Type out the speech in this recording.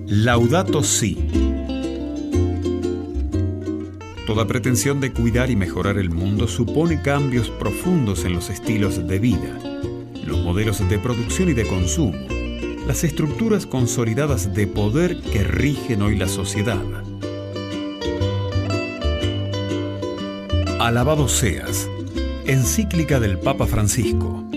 Laudato Si. Toda pretensión de cuidar y mejorar el mundo supone cambios profundos en los estilos de vida, los modelos de producción y de consumo, las estructuras consolidadas de poder que rigen hoy la sociedad. Alabado seas. Encíclica del Papa Francisco.